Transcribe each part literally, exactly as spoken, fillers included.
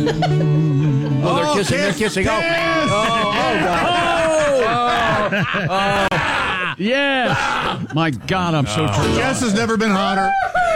Oh, they're kissing. They're kissing. Oh, oh, oh, God. Oh, oh. Yeah. My God, I'm so true. Jess has never been hotter.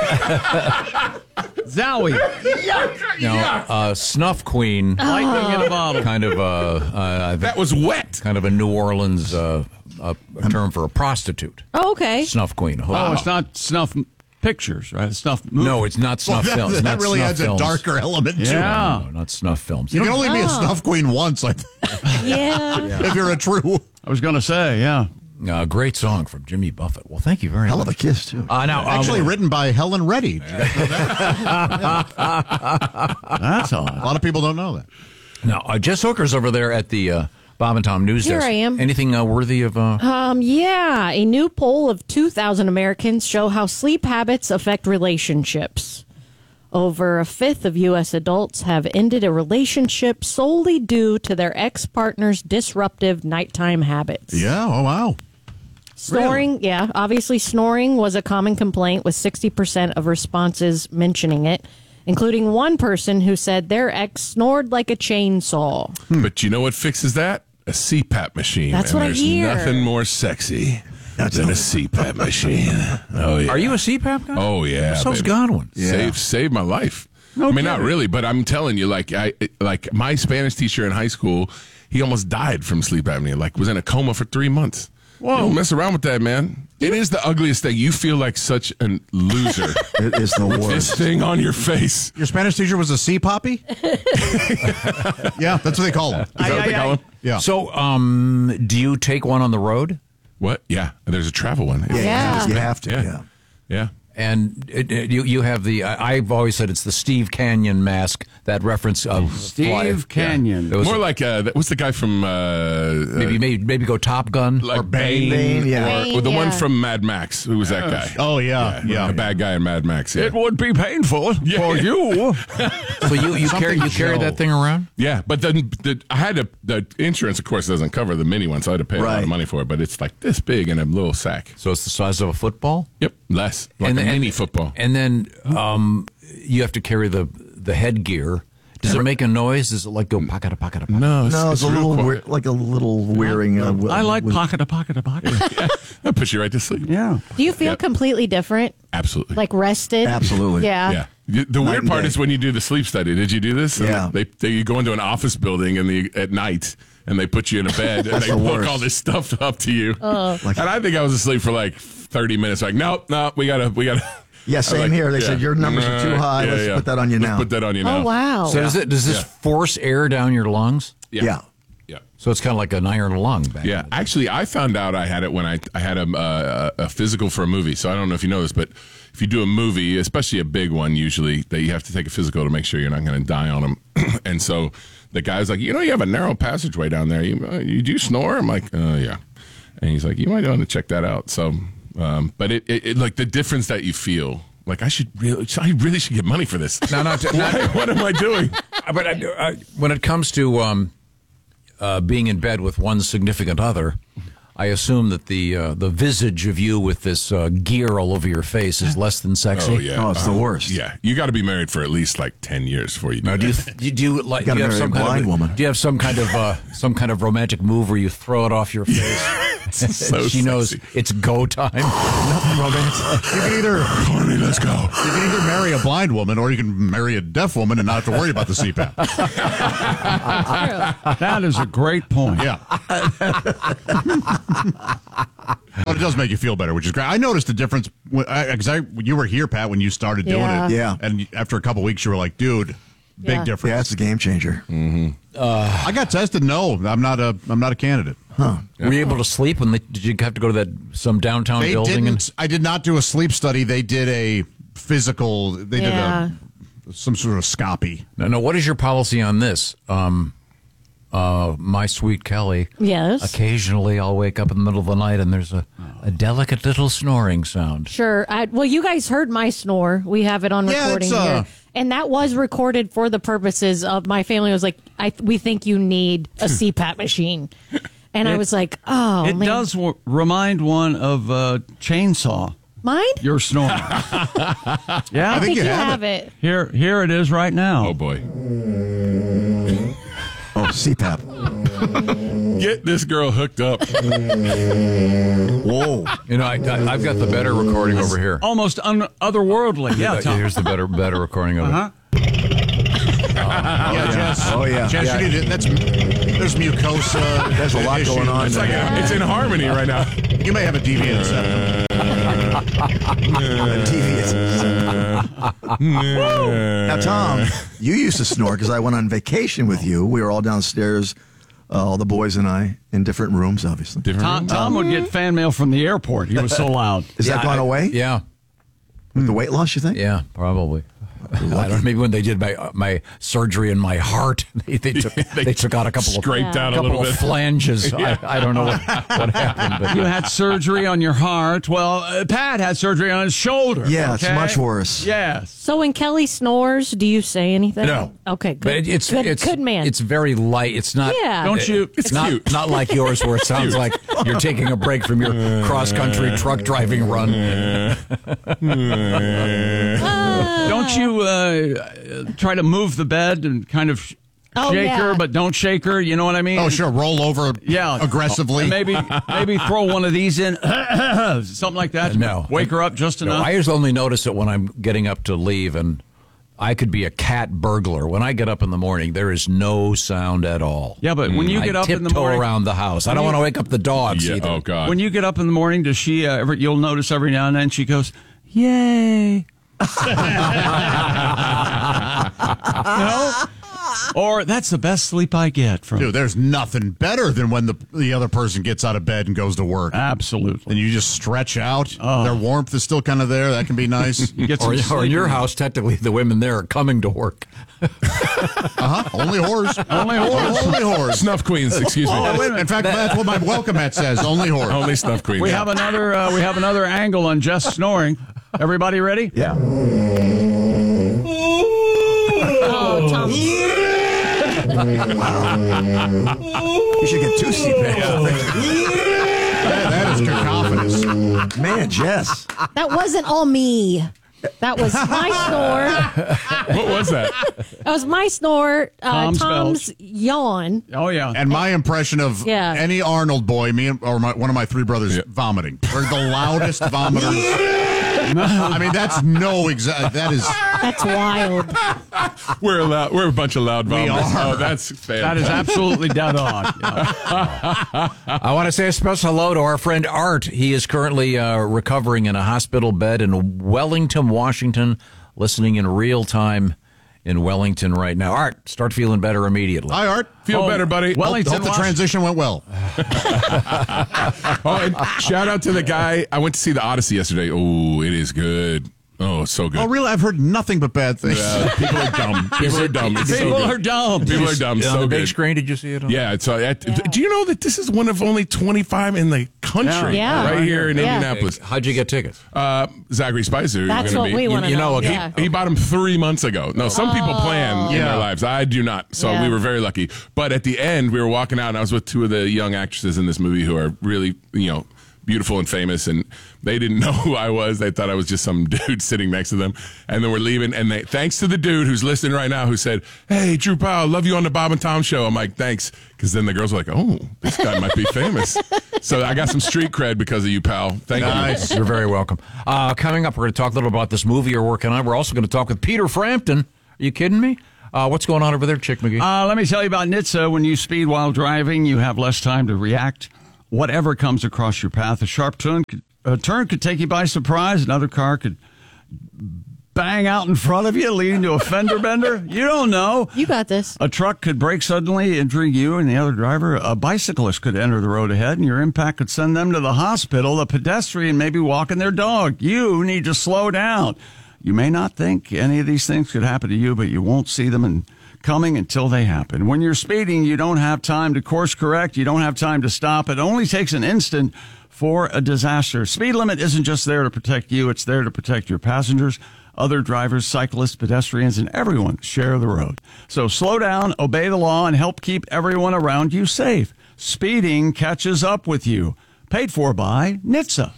Zowie. Now, uh, Snuff Queen. Lightning in a bottle. Kind of a. Uh, that was wet. Kind of a New Orleans uh, a, a term for a prostitute. Oh, okay. Snuff Queen. Oh, it's not snuff pictures, right? It's snuff movies. No, it's not snuff Well, that, films. that not really snuff adds films. a darker element to it. Yeah. No, not snuff films. You, You can know, only be a Oh. snuff queen once, I think, Yeah. if you're a true. I was going to say, yeah. uh, great song from Jimmy Buffett. Well, thank you very Hell much. of a kiss, too. Uh, now, Actually um, written by Helen Reddy. Did you guys know that? That's A odd. lot of people don't know that. now uh, Jess Hooker's over there at the uh, Bob and Tom News Here Desk. I am. Anything uh, worthy of... Uh, Um, yeah, a new poll of two thousand Americans show how sleep habits affect relationships. Over a fifth of U S adults have ended a relationship solely due to their ex-partner's disruptive nighttime habits. Yeah, oh, wow. Snoring, yeah, obviously snoring was a common complaint with sixty percent of responses mentioning it, including one person who said their ex snored like a chainsaw. But you know what fixes that? A C PAP machine. That's and what I there's hear. nothing more sexy than a C PAP machine. Oh, yeah. Are you a C PAP guy? Oh, yeah. So's baby. Godwin. Save, saved my life. I mean, not really, but I'm telling you, like, I like my Spanish teacher in high school, he almost died from sleep apnea, like, was in a coma for three months. Whoa. Don't mess around with that, man. It is the ugliest thing. You feel like such a loser. It is the This worst. thing on your face. Your Spanish teacher was a sea poppy? Yeah, that's what they call him. Is that what they call him? Yeah. So, um, do you take one on the road? What? Yeah. There's a travel one. Yeah. You have to, Yeah. yeah. Yeah. And it, it, you you have the I, I've always said it's the Steve Canyon mask, that reference of Steve Canyon. It was More like, uh, that- what's the guy from, uh, maybe uh, maybe maybe go Top Gun. like Bane? Bane, yeah. Or, or the Bane, one yeah. from Mad Max. Who was that guy? Oh, yeah, yeah. The bad guy in Mad Max. Yeah. It would be painful for you. So you you carry you carry Joe. that thing around? Yeah, but then the, I had to, the insurance, of course, doesn't cover the mini one, so I had to pay a lot Right. of money for it. But it's like this big in a little sack. So it's the size of a football. Yep, less like And a then- mini football. And then um, you have to carry the the headgear. Does it make a noise? Does it like go pocket a pocket a pocket? no, it's, No, it's, a real little quiet. weir- like a little wearing. Uh, I like with- pocket to pocket to pocket. That puts you right to sleep. Yeah. Do you feel Yep. completely different? Absolutely. Like rested? Absolutely. Yeah. yeah. The the Night weird and part day. is when you do the sleep study. Did you do this? And Yeah. They, they you go into an office building and the at night and they put you in a bed and they the hook worst. all this stuff up to you. Like- and I think I was asleep for like thirty minutes. Like, no, no, we gotta, we gotta. Yeah, same like, here. They yeah. said your numbers are too high. Yeah, Let's yeah. put that on you Let's now. Put that on you now. Oh, wow. So does it does this Yeah. force air down your lungs? Yeah. Yeah. So it's kind of like an iron lung. Back Yeah, actually, I found out I had it when I I had a, uh, a physical for a movie. So I don't know if you know this, but if you do a movie, especially a big one, usually that you have to take a physical to make sure you're not going to die on them. And so the guy's like, you know, you have a narrow passageway down there. You uh, you do snore? I'm like, uh, yeah. And he's like, you might want to check that out. So, um, but it, it, it like the difference that you feel. Like I should really, I really should get money for this. No, not, not Why- what am I doing? But I, I, when it comes to um, uh, being in bed with one significant other, I assume that the uh, the visage of you with this uh, gear all over your face is less than sexy. Oh yeah, Oh, it's the Um, worst. Yeah, you got to be married for at least like ten years before you do Now, do you that. do you, do you like? You Do you gotta have marry some a kind blind of woman. Do you have some kind of uh, some kind of romantic move where you throw it off your face? so she knows sexy. it's go time. Nothing romantic. You can either Honey, let's go. you can either marry a blind woman or you can marry a deaf woman and not have to worry about the C PAP. That is a great point. Yeah. But it does make you feel better, which is great. I noticed a difference because I, when you were here, Pat, when you started doing Yeah. it. Yeah. And after a couple weeks, you were like, dude, big Yeah. difference. Yeah, it's a game changer. I got tested. No, I'm not a I'm not a candidate. Were you able to sleep when they, did you have to go to that some downtown They building? didn't. I did not do a sleep study. They did a physical. They Yeah. did a some sort of scopy. No, no. What is your policy on this? Um, uh, my sweet Kelly. Yes. Occasionally, I'll wake up in the middle of the night and there's a, a delicate little snoring sound. Sure. I, well, you guys heard my snore. We have it on Yeah, recording it's, uh, here. And that was recorded for the purposes of my family was like, I we think you need a C PAP machine. And I It- was like, oh, It man. does w- remind one of uh, Chainsaw. Mine? You're snoring. Yeah, I think you you have have it. here, here it is right now. Oh boy. Oh, C PAP. Get this girl hooked up. Whoa. You know, I, I, I've got the better recording over here. Almost un- otherworldly. Yeah, Uh, Tom. Here's the better better recording of it. Uh-huh. Yeah, Jess. Oh, yeah. Jess, Yeah. you need to, that's there's mucosa. There's a lot issue. going on It's like there. a, it's in harmony right now. You may have a deviant septum. Devious. Now, Tom, you used to snore because I went on vacation with you. We were all downstairs, uh, all the boys and I, in different rooms, obviously. Different Tom, room? Tom would get fan mail from the airport. He was so loud. Is that gone I- away? Yeah, With the weight loss, you think? yeah, probably. I don't know, maybe when they did my uh, my surgery in my heart, they, they took they, took out a couple of Scraped out a couple little of bit. flanges. I, I don't know what, what happened, but You had surgery on your heart. Well, uh, Pat had surgery on his shoulder. Yeah, it's okay? much worse. Yes. So when Kelly snores, do you say anything? No. Okay, good. but it, it's good, it's good man. It's very light. It's not. Yeah. Don't you? It's not cute. not like yours, where it sounds like you're taking a break from your cross country truck driving run. Don't you uh, try to move the bed and kind of sh- Oh, shake yeah. her, but don't shake her? You know what I mean? Oh, sure. Roll over Yeah. aggressively. And maybe maybe throw one of these in, something like that. No. Wake her up just No, enough. I just only notice it when I'm getting up to leave, and I could be a cat burglar. When I get up in the morning, there is no sound at all. yeah, but when you I get up in the tiptoe morning, around the house. I don't want to wake up the dogs Yeah, either. oh, God. when you get up in the morning, does she? Uh, ever, you'll notice every now and then she goes, "Yay!" No. Or that's the best sleep I get from. Dude, there's nothing better than when the the other person gets out of bed and goes to work. Absolutely. And you just stretch out. Oh. Their warmth is still kind of there. That can be nice. You get Or, some or in sleep your in. house, technically, the women there are coming to work. Uh-huh. Only whores. Only whores. Only whores. Snuff queens, excuse me. In fact, that's what my welcome mat says. Only whores. Only snuff queens. We have another. Uh, we have another angle on Jess snoring. Everybody ready? Yeah. oh, Tom. You should get two C PAPs. That- that is cacophonous. Man, Jess. That wasn't all me. That was my snore. What was that? That was my snore. Uh, Tom's Tom's, belch. yawn. Oh yeah. And my impression of Yeah. any Arnold boy, me and, or my, one of my three brothers Yeah. vomiting. We're the loudest vomiters. I mean, that's no exact. That is. That's wild. We're loud. We're a bunch of loud We vomiters. are. Oh, that's fantastic. That is absolutely dead on. Yeah. I want to say a special hello to our friend Art. He is currently uh, recovering in a hospital bed in Wellington, Washington, listening in real time in Wellington right now. Art, start feeling better immediately. Hi, Art. Feel Oh, better, buddy. Hope, Wellington, hope the Washington. transition went well. Oh, and shout out to the guy. I went to see the Odyssey yesterday. Oh, it is good. Oh, it's so good. Oh, really? I've heard nothing but bad things. Yeah, people are dumb. People are dumb. It's so People good. are dumb. People are dumb. on So the big good. screen, did you see it? On? Yeah, it's. Uh, at, Do you know that this is one of only twenty-five in the country? Yeah. Right here in Yeah. Indianapolis. How'd you get tickets? Uh, Zachary Spicer. That's gonna what be, we you- want to you know. know, he- yeah. He bought them three months ago. No, some people plan in Yeah. their lives. I do not. So Yeah. we were very lucky. But at the end, we were walking out, and I was with two of the young actresses in this movie who are really, you know, beautiful and famous, and they didn't know who I was. They thought I was just some dude sitting next to them. And then we're leaving, and they, thanks to the dude who's listening right now, who said, "Hey, Drew Powell, love you on the Bob and Tom show." I'm like, "Thanks," because then the girls were like, "Oh, this guy might be famous." So I got some street cred because of you, pal. Thank Nice. you. You're very welcome. Uh, coming up, we're going to talk a little about this movie you're working on. We're also going to talk with Peter Frampton. Are you kidding me? Uh, what's going on over there, Chick McGee? Uh, let me tell you about N H T S A. When you speed while driving, you have less time to react. Whatever comes across your path, a sharp turn could, a turn could take you by surprise. Another car could bang out in front of you, leading to a fender bender. You don't know. You got this. A truck could brake suddenly, injuring you and the other driver. A bicyclist could enter the road ahead, and your impact could send them to the hospital. A pedestrian may be walking their dog. You need to slow down. You may not think any of these things could happen to you, but you won't see them and coming until they happen. When you're speeding, you don't have time to course correct. You don't have time to stop. It only takes an instant for a disaster. Speed limit isn't just there to protect you. It's there to protect your passengers, other drivers, cyclists, pedestrians, and everyone share the road. So slow down, obey the law, and help keep everyone around you safe. Speeding catches up with you. Paid for by N H T S A.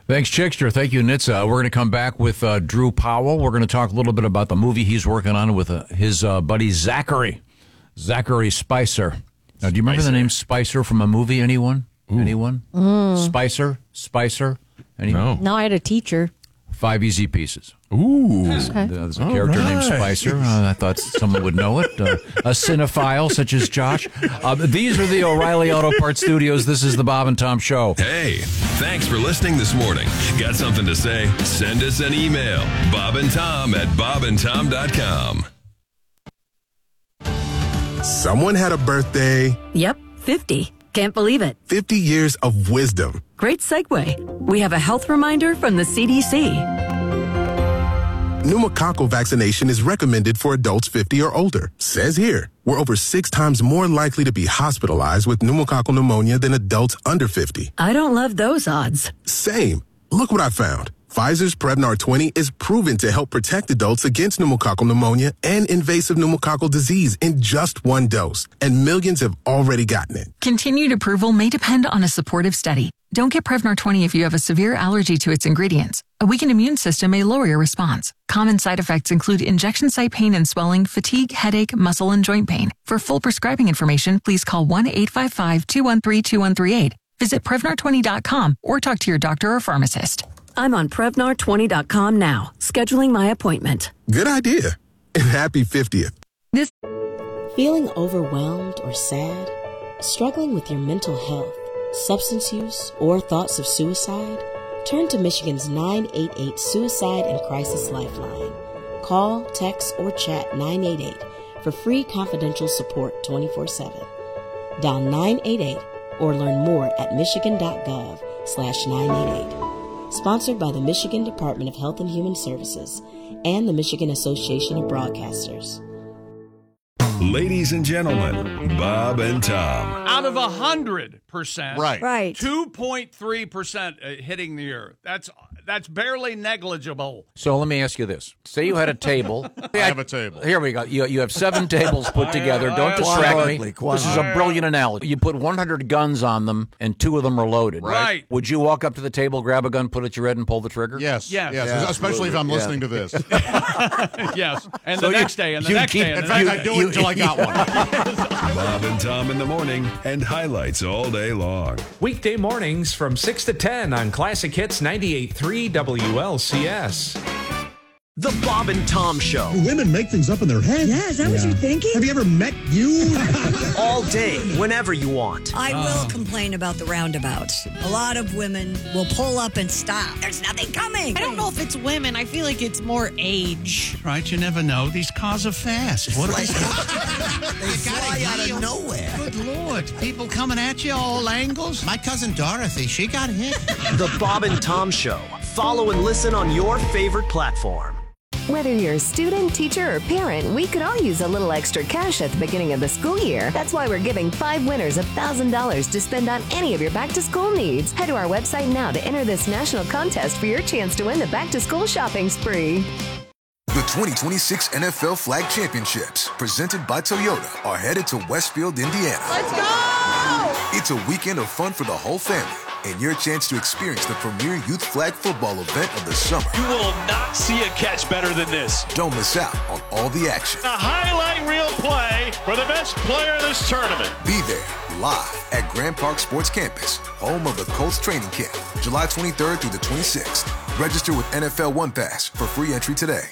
Thanks, Chickster. Thank you, Nitza. We're going to come back with uh, Drew Powell. We're going to talk a little bit about the movie he's working on with uh, his uh, buddy Zachary, Zachary Spicer. Now, do you remember Spicer. the name Spicer from a movie? Anyone? Ooh. Anyone? Mm. Spicer? Spicer? Anyone? No. No, I had a teacher. Five Easy Pieces. Ooh. Uh, There's a character right. named Spicer. Uh, I thought someone would know it. Uh, a cinephile such as Josh. Uh, these are the O'Reilly Auto Parts Studios. This is the Bob and Tom Show. Hey, thanks for listening this morning. Got something to say? Send us an email. Bob and Tom at bob and tom dot com. Someone had a birthday. Yep, fifty. Can't believe it. fifty years of wisdom. Great segue. We have a health reminder from the C D C. Pneumococcal vaccination is recommended for adults fifty or older. Says here, we're over six times more likely to be hospitalized with pneumococcal pneumonia than adults under fifty. I don't love those odds. Same. Look what I found. Pfizer's Prevnar twenty is proven to help protect adults against pneumococcal pneumonia and invasive pneumococcal disease in just one dose. And millions have already gotten it. Continued approval may depend on a supportive study. Don't get Prevnar twenty if you have a severe allergy to its ingredients. A weakened immune system may lower your response. Common side effects include injection site pain and swelling, fatigue, headache, muscle, and joint pain. For full prescribing information, please call one eight five five, two one three, two one three eight. Visit Prevnar twenty dot com or talk to your doctor or pharmacist. I'm on Prevnar twenty dot com now, scheduling my appointment. Good idea. And happy fiftieth. This Feeling overwhelmed or sad? Struggling with your mental health, substance use, or thoughts of suicide? Turn to Michigan's nine eight eight Suicide and Crisis Lifeline. Call, text, or chat nine eight eight for free confidential support twenty-four seven. Dial nine eight eight or learn more at michigan.gov slash 988. Sponsored by the Michigan Department of Health and Human Services and the Michigan Association of Broadcasters. Ladies and gentlemen, Bob and Tom. Out of a hundred percent, Right. Right. two point three percent hitting the earth. That's that's barely negligible. So let me ask you this. Say you had a table. I have a table. Here we go. You, you have seven tables put together. Don't distract me. Barkley, Quan This is a Barkley. brilliant analogy. You put one hundred guns on them, and two of them are loaded. Right. Would you walk up to the table, grab a gun, put it at your head, and pull the trigger? Yes. Yes. Yes. Yeah, Especially if I'm absolutely. listening to this. Yes. And So the you- next day, and the you next keep- day, and In the fact, next I do it until I got one. Bob and Tom in the morning and highlights all day long. Weekday mornings from six to ten on Classic Hits ninety-eight point three W L C S. The Bob and Tom Show. Women make things up in their head. Yeah, is that what you're thinking? Have you ever met you? All day, whenever you want. I will complain about the roundabouts. A lot of women will pull up and stop. There's nothing coming. I don't know if it's women. I feel like it's more age. Right, you never know. These cars are fast. What Like- they fly out of nowhere. Good Lord. People coming at you all angles. My cousin Dorothy, she got hit. The Bob and Tom Show. Follow and listen on your favorite platform. Whether you're a student, teacher, or parent, we could all use a little extra cash at the beginning of the school year. That's why we're giving five winners one thousand dollars to spend on any of your back-to-school needs. Head to our website now to enter this national contest for your chance to win the back-to-school shopping spree. The twenty twenty-six N F L Flag Championships, presented by Toyota, are headed to Westfield, Indiana. Let's go! It's a weekend of fun for the whole family and your chance to experience the premier youth flag football event of the summer. You will not see a catch better than this. Don't miss out on all the action. A highlight reel play for the best player of this tournament. Be there live at Grand Park Sports Campus, home of the Colts training camp, July twenty-third through the twenty-sixth. Register with N F L One Pass for free entry today.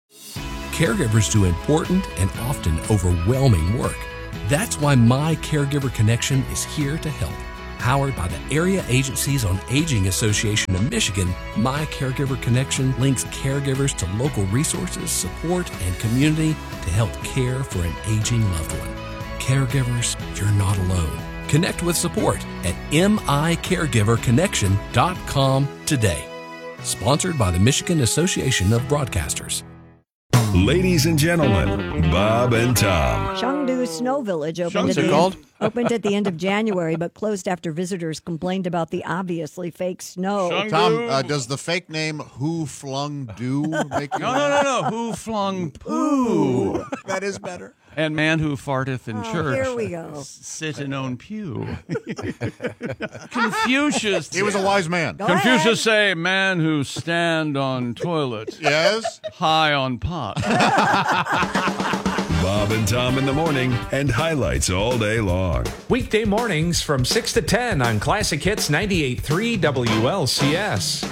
Caregivers do important and often overwhelming work. That's why My Caregiver Connection is here to help. Powered by the Area Agencies on Aging Association of Michigan, My Caregiver Connection links caregivers to local resources, support, and community to help care for an aging loved one. Caregivers, you're not alone. Connect with support at M I caregiver connection dot com today. Sponsored by the Michigan Association of Broadcasters. Ladies and gentlemen, Bob and Tom. Chengdu Snow Village opened, What's at it the called? End, opened at the end of January, but closed after visitors complained about the obviously fake snow. Tom, uh, does the fake name Who Flung Do make you No, no, no, no. Who flung poo? That is better. And man who farteth in Oh, church. here we go. Sit in own pew. Confucius. He was a wise man. Go Confucius ahead. say, man who stand on toilet. Yes. High on pot. Bob and Tom in the morning and highlights all day long. Weekday mornings from six to ten on Classic Hits ninety-eight point three W L C S.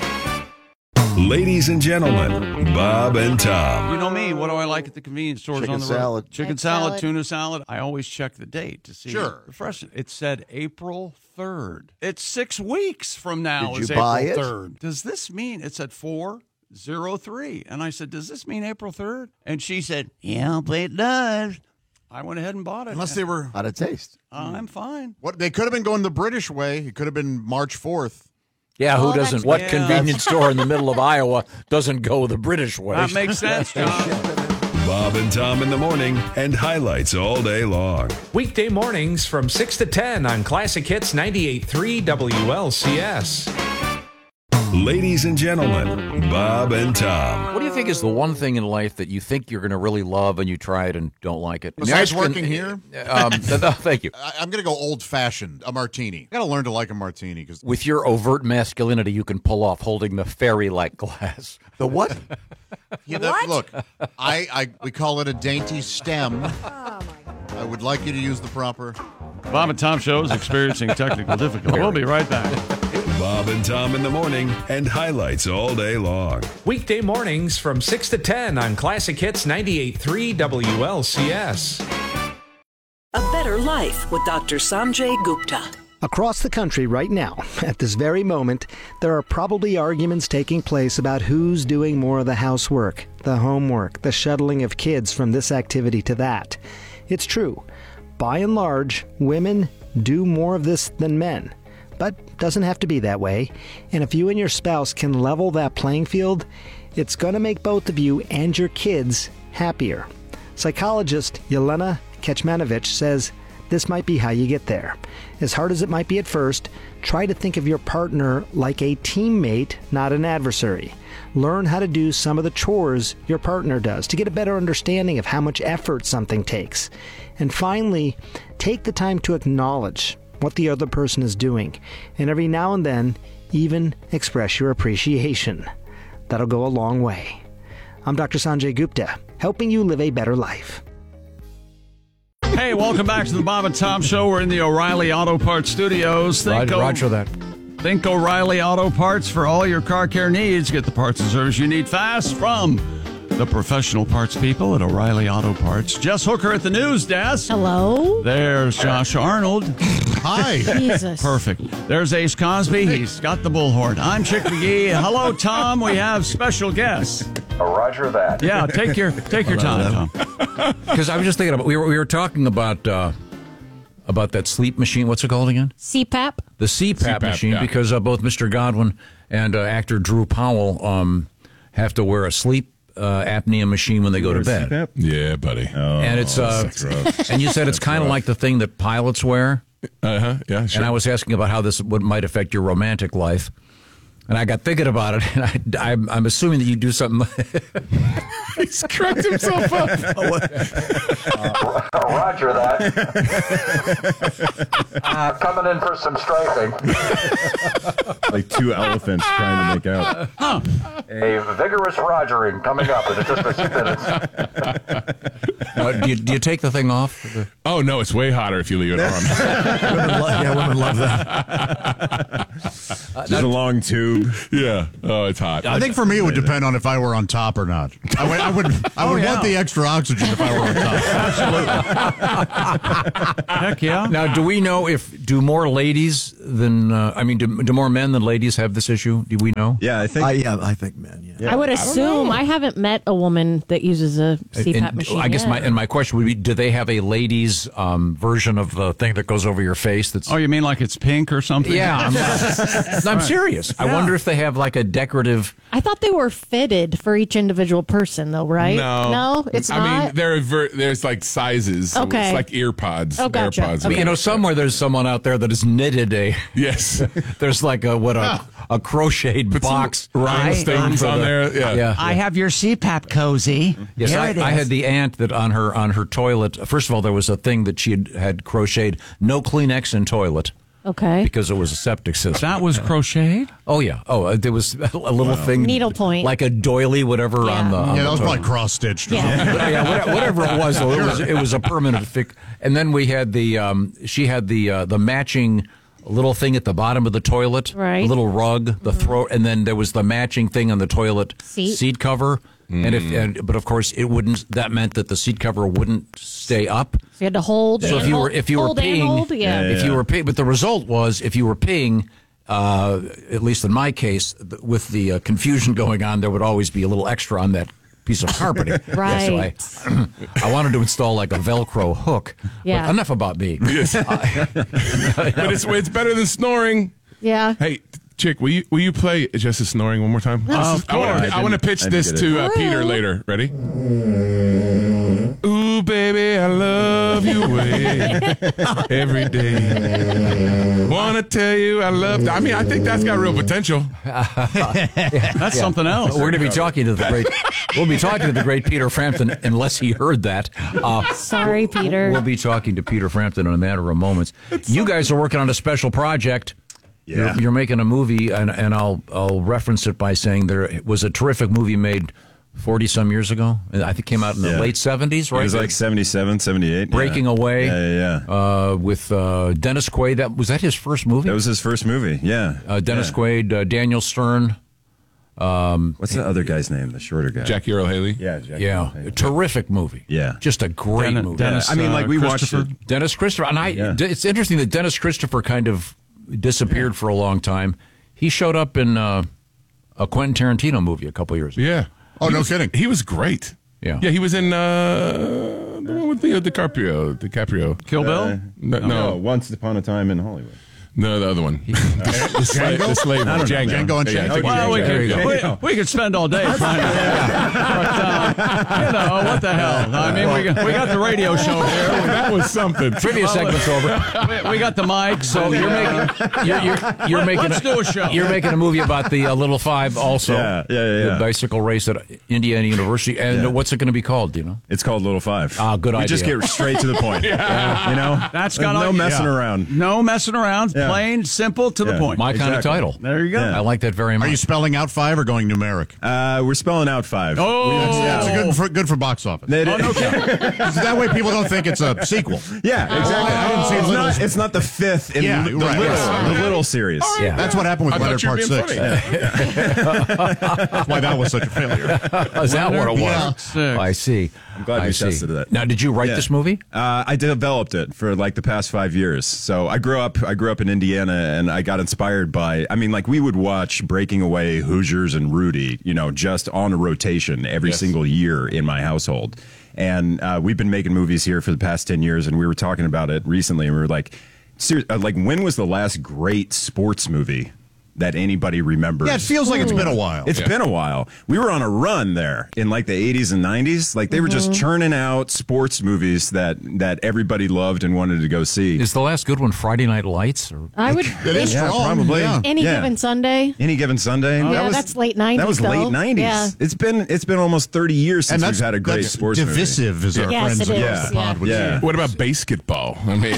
Ladies and gentlemen, Bob and Tom. You know me. What do I like at the convenience stores Chicken on the road? salad. Chicken Egg salad, salad. tuna salad. I always check the date to see Sure. the freshness. It said April third. It's six weeks from now. Did is you buy April it? third. Does this mean it said four zero three? And I said, does this mean April third? And she said, yeah, but it does. I went ahead and bought it. Unless they were. How'd it taste? Uh, I'm fine. What they could have been going the British way. It could have been March fourth. Yeah, who Oh, that's doesn't? What good. convenience store in the middle of Iowa doesn't go the British way? That makes sense, John. Bob and Tom in the morning and highlights all day long. Weekday mornings from six to ten on Classic Hits ninety-eight point three W L C S. Ladies and gentlemen, Bob and Tom. What do you think is the one thing in life that you think you're going to really love and you try it and don't like it? Besides Now, it's- working here? Um, no, thank you. I, I'm going to go old fashioned, a martini. I got to learn to like a martini because With your overt masculinity, you can pull off holding the fairy-like glass. The what? yeah, the, What? look, I, I we call it a dainty stem. Oh, my God. I would like you to use the proper. Bob and Tom Show is experiencing technical difficulty. We'll be right back. Bob and Tom in the morning and highlights all day long. Weekday mornings from six to ten on Classic Hits ninety-eight point three W L C S. A better life with Doctor Sanjay Gupta. Across the country right now, at this very moment, there are probably arguments taking place about who's doing more of the housework, the homework, the shuttling of kids from this activity to that. It's true. By and large, women do more of this than men. But doesn't have to be that way. And if you and your spouse can level that playing field, it's going to make both of you and your kids happier. Psychologist Yelena Kecmanovic says this might be how you get there. As hard as it might be at first, try to think of your partner like a teammate, not an adversary. Learn how to do some of the chores your partner does to get a better understanding of how much effort something takes. And finally, take the time to acknowledge what the other person is doing, and every now and then, even express your appreciation. That'll go a long way. I'm Doctor Sanjay Gupta, helping you live a better life. Hey, welcome back to the Bob and Tom Show. We're in the O'Reilly Auto Parts Studios. Think Roger, Roger that. Think O'Reilly Auto Parts for all your car care needs. Get the parts and service you need fast from the professional parts people at O'Reilly Auto Parts. Jess Hooker at the news desk. Hello. There's Josh Arnold. Hi. Jesus. Perfect. There's Ace Cosby. He's got the bullhorn. I'm Chick McGee. Hello, Tom. We have special guests. Roger that. Yeah, take your take your time, Tom. Because I was just thinking about we were we were talking about uh, about that sleep machine. What's it called again? C PAP. The C PAP, C PAP, machine. yeah. Because uh, both Mister Godwin and uh, actor Drew Powell um, have to wear a sleep uh, apnea machine when they go to bed. Yeah, buddy. Oh, And it's uh, that's rough. and you said it's That's kind of rough. like the thing that pilots wear. Uh huh. Yeah, sure. And I was asking about how this would might affect your romantic life. And I got thinking about it, and I, I'm, I'm assuming that you do something. He's cracked himself up. Uh, Roger that. Uh, coming in for some striping. Like two elephants trying to make out. Huh. A vigorous rogering coming up in just a few minutes. Uh, do, you, do you take the thing off? Oh no, it's way hotter if you leave it on. women love, yeah, women love that. Just a long tube. Yeah. Oh, it's hot. I think for me it would depend on if I were on top or not. I would I would, I would Oh, yeah. want the extra oxygen if I were on top. Heck yeah. Now, do we know if do more ladies than uh, I mean, do, do more men than ladies have this issue? Do we know? Yeah, I think. I, yeah, I think men, yeah. Yeah. I would assume. I, haven't met a woman that uses a C PAP And machine. I guess yet. my and my question would be: do they have a ladies' um, version of the thing that goes over your face? That's Oh, you mean like it's pink or something? yeah. I'm, I'm serious. I Yeah. wonder if they have like a decorative. I thought they were fitted for each individual person, though, right? No, no, it's I not. mean, there are ver- there's like sizes. Okay. It's like ear pods. Oh, gotcha. AirPods. I mean, you know, somewhere there's someone out there that has knitted a. Yes. There's like a what a a crocheted Put some box rhinestones for on the- there. Yeah. yeah. I have your C PAP cozy. Yes, Here I, it is. I had the aunt that on her on her toilet. First of all, there was a thing that she had, had crocheted: no Kleenex in toilet. Okay. Because it was a septic system. That was crocheted? Oh yeah. Oh, uh, there was a little thing, Needle point. like a doily, whatever Yeah. on the. On Yeah, the that was toilet. probably cross stitched. Yeah. yeah, whatever, whatever it was, though, it was it was a permanent fix. And then we had the um, she had the uh, the matching little thing at the bottom of the toilet, Right. a little rug, the throw, and then there was the matching thing on the toilet Seat. cover. And if and, but of course it wouldn't. That meant that the seat cover wouldn't stay up. So you had to hold. So and if you were hold- if you were hold and peeing, hold, yeah. if you were peeing, but the result was if you were peeing, uh, at least in my case, th- with the uh, confusion going on, there would always be a little extra on that piece of carpeting. Right. So I, I wanted to install like a Velcro hook. Yeah. But enough about me. Yes. But it's it's better than snoring. Yeah. Hey, Chick, will you will you play Just a Snoring one more time? Of I want course. to I want to pitch I this didn't get to uh, Peter later. Ready? Ooh, baby, I love you way every day. Wanna tell you I love. I mean, I think that's got real potential. That's something else. We're going to be talking to the great. We'll be talking to the great Peter Frampton, unless he heard that. Uh, Sorry, Peter. We'll be talking to Peter Frampton in a matter of moments. You guys are working on a special project. Yeah. You're, you're making a movie, and, and I'll I'll reference it by saying there was a terrific movie made forty some years ago. I think it came out in the Yeah. late seventies, right? It was like seventy-seven, seventy-eight. Breaking yeah. Away. Yeah, yeah, yeah. Uh, with uh, Dennis Quaid. That was that his first movie. That was his first movie. Yeah. uh, Dennis yeah. Quaid, uh, Daniel Stern. Um, What's the other guy's name? The shorter guy. Jackie Earl Haley. Yeah, Jackie yeah, Earl Haley. a terrific movie. Yeah. Just a great Den- movie. Dennis, I mean, like, uh, we watched Christopher? it. Dennis Christopher, and I. Yeah. d- It's interesting that Dennis Christopher kind of disappeared for a long time. He showed up in uh, a Quentin Tarantino movie a couple years ago. Yeah. Oh, He no was- kidding. He was great. Yeah. Yeah, he was in uh, the one with Leo DiCaprio. DiCaprio. Kill Bill? Uh, No, no, no, Once Upon a Time in Hollywood. no, the other one. the slave, the slave one. Django. Django and Yeah, yeah, Django. Well, we There you could, go. we, we could spend all day trying to. But, uh, you know, what the hell? I mean, we got, we got the radio show here. That was something. Trivia segment's over. We, we got the mic. So you're making you're, you're, you're making Let's do a show. You're making a movie about the uh, Little Five, also. Yeah, yeah, yeah, The yeah. bicycle race at Indiana University. And Yeah. what's it going to be called? Do you know? It's called Little Five. Ah, good we idea. just get straight to the point. yeah. You know? That's got no all- messing yeah. around. No messing around. Yeah. Plain, simple, to the Yeah. point. My kind of Exactly. title. There you go. Yeah. I like that very much. Are you spelling out five or going numeric? Uh, we're spelling out five. Oh, That's a good for, good for box office. They- Oh, no kidding. So that way people don't think it's a sequel. Yeah, exactly. I didn't see it's, Little- not, it's not the fifth in Yeah, the, the right. little, Yes. the little series. Yeah. That's what happened with I Leonard thought you were Part being Six. funny. That's why that was such a failure. Is that what it was? Yeah. Six. I see. I'm glad I we see. tested that. Now, did you write Yeah. this movie? Uh, I developed it for like the past five years. So I grew up. I grew up in Indiana, and I got inspired by. I mean, like we would watch Breaking Away, Hoosiers, and Rudy. You know, just on a rotation every Yes. single year in my household. And uh, we've been making movies here for the past ten years, and we were talking about it recently, and we were like, ser- uh, like when was the last great sports movie that anybody remembers? Yeah, it feels like it's been a while. It's Yeah. been a while. We were on a run there in like the eighties and nineties. Like they were just churning out sports movies that that everybody loved and wanted to go see. Is the last good one Friday Night Lights? Or I would. It is Yeah, strong. probably. Yeah. Any Yeah. given Sunday. Any given Sunday. Yeah, that's late nineties, That was though. late nineties. Yeah. It's been it's been almost thirty years since And that's we've had a great that's sports divisive, as our Yes, friends it at is, the pod would yeah. say. What about basketball? I mean,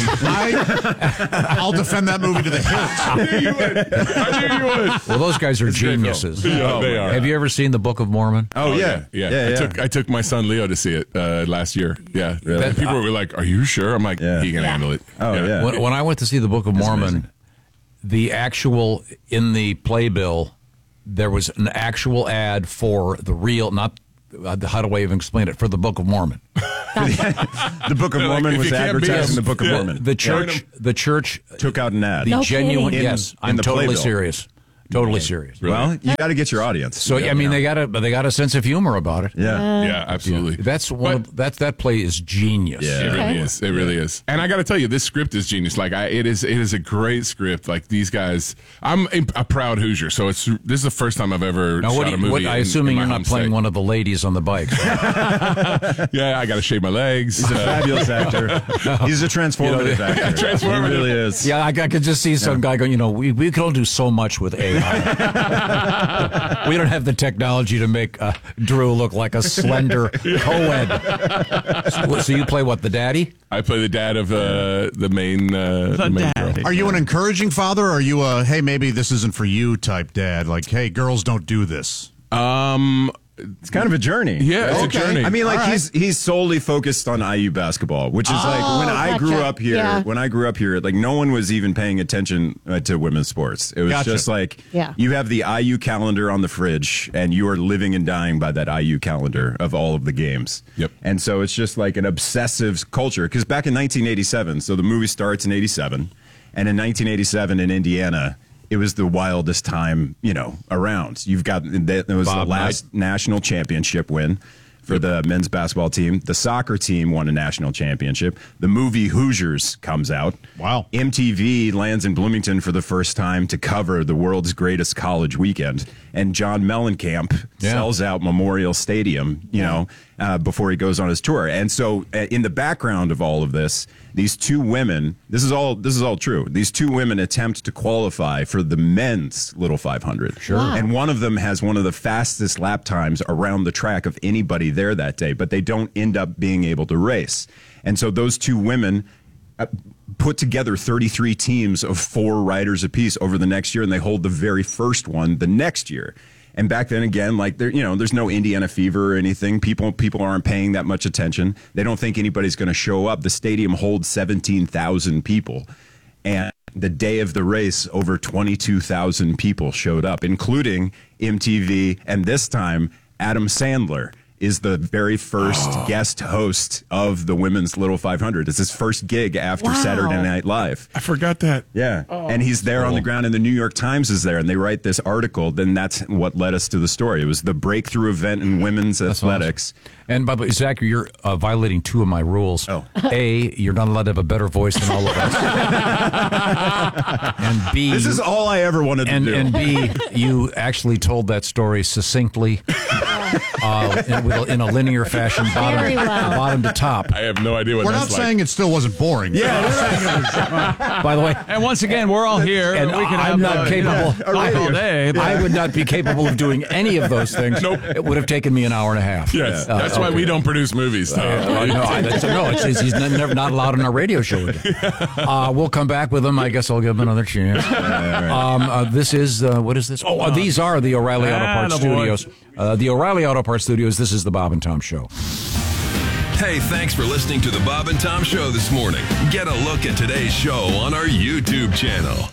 I, I'll defend that movie to the hilt. I knew you would. I knew you would. Well, those guys are It's a great film. geniuses. Yeah, they are. Have you ever seen the Book of Mormon? Oh, yeah. yeah. Yeah, I yeah. took I took my son Leo to see it uh, last year. Yeah, Really? And people were like, "Are you sure?" I'm like, Yeah. "He can handle it." Oh, yeah. When, when I went to see the Book of Mormon, amazing. the actual in the playbill, there was an actual ad for the real, not uh, how do I even explain it, for the Book of Mormon. The Book of They're like, Mormon if was you can't beat advertising us, the Book of yeah. Mormon. The church, the church Took out an ad. the No genuine. kidding. Yes, In- I'm in the totally playbill. serious. Totally serious. Well, you got to get your audience. So I mean, they got a they got a sense of humor about it. yeah. Yeah, absolutely. That's one. But- Of, that that play is genius. Yeah. It really Okay. is. It really is. And I got to tell you, this script is genius. Like, I, it is. It is a great script. Like these guys. I'm a, a proud Hoosier, so it's this is the first time I've ever Now, what shot do a you, movie. what, I in- assuming in my you're not home playing state. one of the ladies on the bike. Yeah, I got to shave my legs. He's a fabulous actor. He's a transformative You know, actor. transformative. He really is. Yeah, I, I could just see some guy going, you know, we, we can all do so much with A I. We don't have the technology to make uh, Drew look like a slender co-ed. So, so you play what, the daddy? I play the dad of uh, the main, uh, the main girl. Are you an encouraging father, or are you a, hey, maybe this isn't for you type dad? Like, hey, girls don't do this. Um... It's kind of a journey. Yeah, it's okay. a journey. I mean, like All he's right. he's solely focused on I U basketball, which is Oh, like when I gotcha. grew up here. Yeah. When I grew up here, like no one was even paying attention uh, to women's sports. It was Gotcha. just like Yeah. you have the I U calendar on the fridge, and you are living and dying by that I U calendar of all of the games. Yep. And so it's just like an obsessive culture. Because back in nineteen eighty-seven, so the movie starts in eighty-seven, and in nineteen eighty-seven in Indiana, it was the wildest time, you know, around. You've got, that was Bob the last national championship win for the men's basketball team. The soccer team won a national championship. The movie Hoosiers comes out. Wow. M T V lands in Bloomington for the first time to cover the world's greatest college weekend. And John Mellencamp Yeah. sells out Memorial Stadium, you know, uh, before he goes on his tour. And so uh, in the background of all of this, these two women, this is all this is all true. These two women attempt to qualify for the men's Little five hundred. Sure. Wow. And one of them has one of the fastest lap times around the track of anybody there that day, but they don't end up being able to race. And so those two women uh, put together thirty-three teams of four riders apiece over the next year, and they hold the very first one the next year. And back then, again, like there, you know, there's no Indiana fever or anything. People, people aren't paying that much attention. They don't think anybody's going to show up. The stadium holds seventeen thousand people, and the day of the race, over twenty-two thousand people showed up, including M T V, and this time Adam Sandler is the very first Oh. guest host of the women's Little five hundred. It's his first gig after Wow. Saturday Night Live. I forgot that. Yeah. And he's there on the ground, and the New York Times is there, and they write this article. Then that's what led us to the story. It was the breakthrough event in women's athletics. And by the way, Zach, you're uh, violating two of my rules. Oh. A, you're not allowed to have a better voice than all of us. And B, This is all I ever wanted to and, do. and B, you actually told that story succinctly, uh, in, with a- in a linear fashion, bottom, Very well. bottom to top. I have no idea what We're not that's like. saying it still wasn't boring. Yeah. By the way, And once again, we're all here. and we can I'm have not uh, capable. yeah, talk all day. but- I would not be capable of doing any of those things. Nope. It would have taken me an hour and a half. Yes, Uh, that's why okay. we don't produce movies, Tom. Uh, no, I, that's, no, it's, it's, he's n- never not allowed on our radio show again. Uh, we'll come back with him. I guess I'll give him another chance. Um, uh, this is uh, what is this? Oh, uh, these are the O'Reilly Auto Parts Attaboy. Studios. Uh, the O'Reilly Auto Parts Studios. This is the Bob and Tom Show. Hey, thanks for listening to the Bob and Tom Show this morning. Get a look at today's show on our YouTube channel.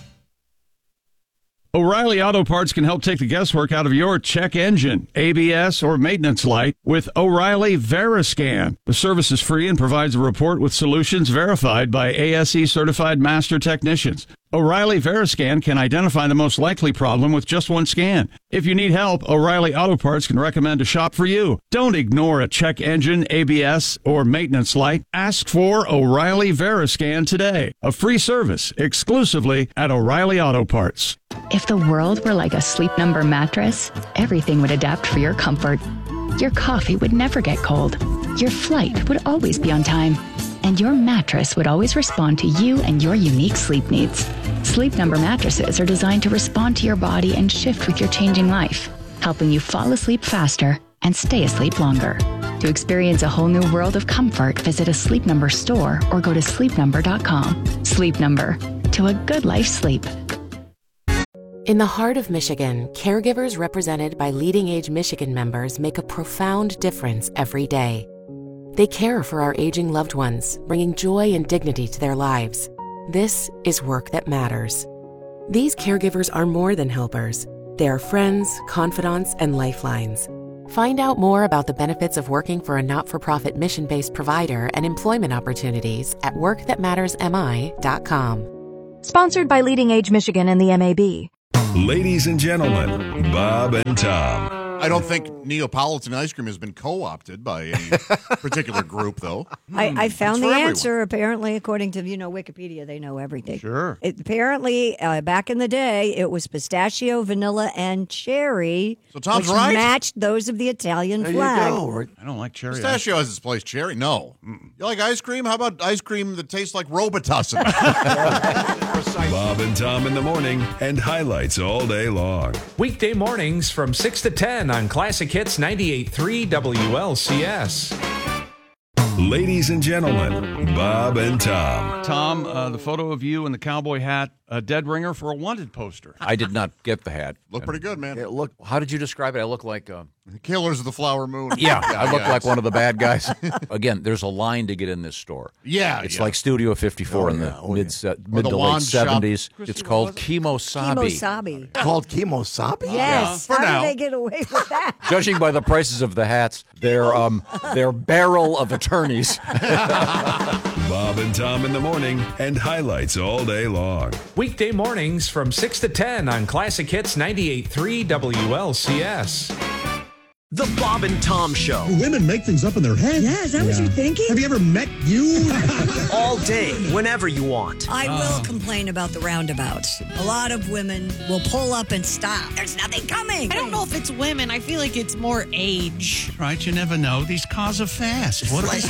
O'Reilly Auto Parts can help take the guesswork out of your check engine, A B S, or maintenance light with O'Reilly Veriscan. The service is free and provides a report with solutions verified by A S E certified master technicians. O'Reilly Veriscan can identify the most likely problem with just one scan. If you need help, O'Reilly Auto Parts can recommend a shop for you. Don't ignore a check engine, A B S, or maintenance light. Ask for O'Reilly Veriscan today. A free service exclusively at O'Reilly Auto Parts. If the world were like a Sleep Number mattress, everything would adapt for your comfort. Your coffee would never get cold. Your flight would always be on time. And your mattress would always respond to you and your unique sleep needs. Sleep Number mattresses are designed to respond to your body and shift with your changing life, helping you fall asleep faster and stay asleep longer. To experience a whole new world of comfort, visit a Sleep Number store or go to sleep number dot com. Sleep Number. To a good life sleep. In the heart of Michigan, caregivers represented by Leading Age Michigan members make a profound difference every day. They care for our aging loved ones, bringing joy and dignity to their lives. This is work that matters. These caregivers are more than helpers. They are friends, confidants, and lifelines. Find out more about the benefits of working for a not-for-profit mission-based provider and employment opportunities at work that matters m i dot com. Sponsored by Leading Age Michigan and the M A B. Ladies and gentlemen, Bob and Tom. I don't think Neapolitan ice cream has been co-opted by any particular group, though. I, I found It's the for everyone. answer. Apparently, according to you know Wikipedia, they know everything. Sure. It, apparently, uh, back in the day, it was pistachio, vanilla, and cherry. So Tom's which right. matched those of the Italian There you flag. go. I don't like cherry. Pistachio has its place. Cherry, no. You like ice cream? How about ice cream that tastes like Robitussin? Bob and Tom in the morning and highlights all day long. Weekday mornings from six to ten on Classic Hits ninety-eight point three W L C S. Ladies and gentlemen, Bob and Tom. Tom, uh, the photo of you in the cowboy hat, a dead ringer for a wanted poster. I did not get the hat. Look pretty good, man. It looked. How did you describe it? I look like. Uh, Killers of the Flower Moon. yeah, I look yeah, like it's- one of the bad guys. Again, there's a line to get in this store. Yeah, it's yeah. like Studio fifty-four Oh, in the yeah, oh, mid uh, Or mid the to late wand shop. seventies. Christy, It's what called was Kimosabi. Kimosabi. Called Kimosabi? Yes. For How now. did they get away with that? Judging by the prices of the hats, they're um they're barrel of attorneys. Bob and Tom in the morning and highlights all day long. Weekday mornings from six to ten on Classic Hits ninety-eight point three W L C S. The Bob and Tom Show. Women make things up in their head. Yeah, is that what you're thinking? Have you ever met you? All day, whenever you want. I will complain about the roundabouts. A lot of women will pull up and stop. There's nothing coming. I don't know if it's women. I feel like it's more age. Right, you never know. These cars are fast. What They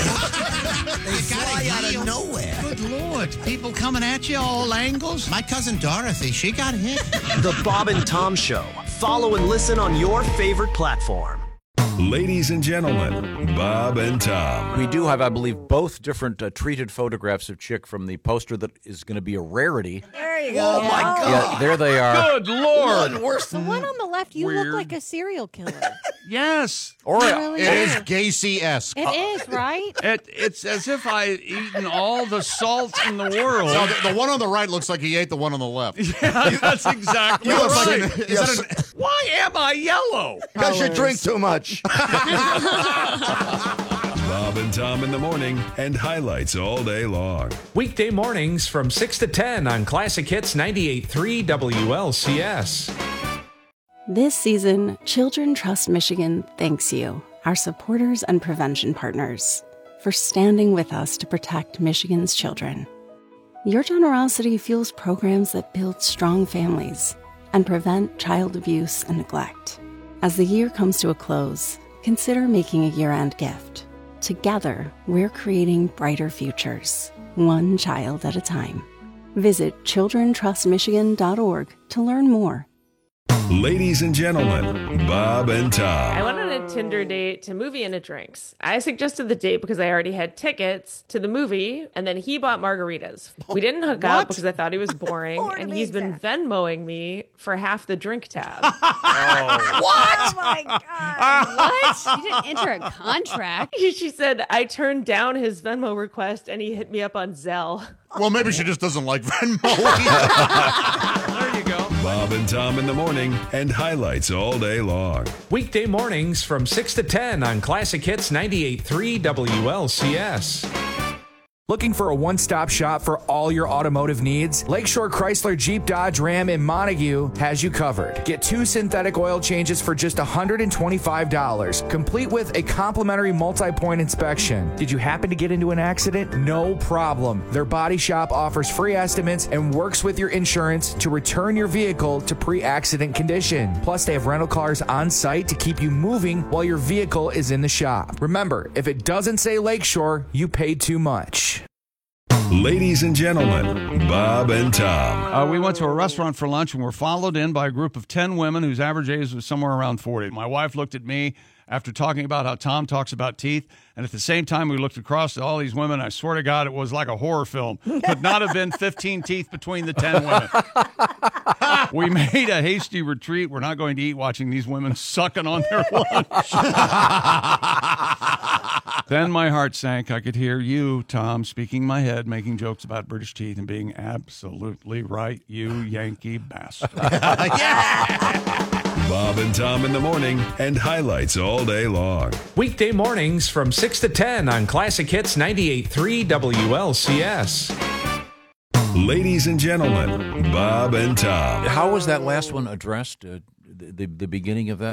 fly out of nowhere. Good Lord. People coming at you all angles. My cousin Dorothy, she got hit. The Bob and Tom Show. Follow and listen on your favorite platform. Ladies and gentlemen, Bob and Tom. We do have, I believe, both different uh, treated photographs of Chick from the poster that is going to be a rarity. There you go. Oh, my God. Yeah, there they are. Good Lord. One worse The than one on the left, you Weird. look like a serial killer. Yes. Or You really It is do. Gacy-esque. It is, right? It, it's as if I had eaten all the salt in the world. No, the, the one on the right looks like he ate the one on the left. Yeah, that's exactly You look right. like an- is Yes. that an- Why am I yellow? Because you drink too much. Bob and Tom in the morning and highlights all day long. Weekday mornings from six to ten on Classic Hits ninety-eight point three W L C S. This season, Children Trust Michigan thanks you, our supporters and prevention partners, for standing with us to protect Michigan's children. Your generosity fuels programs that build strong families and prevent child abuse and neglect. As the year comes to a close, consider making a year-end gift. Together, we're creating brighter futures, one child at a time. Visit children trust michigan dot org to learn more. Ladies and gentlemen, Bob and I Tom. went on a Tinder date to movie and a drinks. I suggested the date because I already had tickets to the movie, and then he bought margaritas. We didn't hook What? up because I thought he was boring, and he's been Venmoing me for half the drink tab. What? Oh my God. What? You didn't enter a contract. She said I turned down his Venmo request, and he hit me up on Zelle. Well, maybe she just doesn't like Venmo. There you go. Bob and Tom in the morning and highlights all day long. Weekday mornings from six to ten on Classic Hits ninety-eight point three W L C S. Looking for a one-stop shop for all your automotive needs? Lakeshore Chrysler Jeep Dodge Ram in Montague has you covered. Get two synthetic oil changes for just one hundred twenty-five dollars, complete with a complimentary multi-point inspection. Did you happen to get into an accident? No problem. Their body shop offers free estimates and works with your insurance to return your vehicle to pre-accident condition. Plus, they have rental cars on site to keep you moving while your vehicle is in the shop. Remember, if it doesn't say Lakeshore, you paid too much. Ladies and gentlemen, Bob and Tom. Uh, we went to a restaurant for lunch and were followed in by a group of ten women whose average age was somewhere around forty. My wife looked at me after talking about how Tom talks about teeth, and at the same time we looked across at all these women. I swear to God, it was like a horror film. Could not have been fifteen teeth between the ten women. We made a hasty retreat. We're not going to eat watching these women sucking on their lunch. Then my heart sank. I could hear you, Tom, speaking in my head, making jokes about British teeth and being absolutely right, you Yankee bastard. Bob and Tom in the morning and highlights all day long. Weekday mornings from six to ten on Classic Hits ninety-eight point three W L C S. Ladies and gentlemen, Bob and Tom. How was that last one addressed? Uh, the, the the beginning of that?